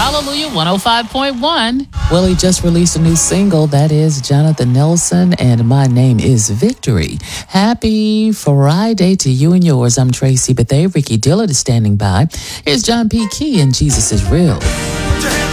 Hallelujah 105.1. Well, he just released a new single. That is Jonathan Nelson, and my name is Victory. Happy Friday to you and yours. I'm Tracy Bethea. Ricky Dillard is standing by. Here's John P. Key, and Jesus is Real.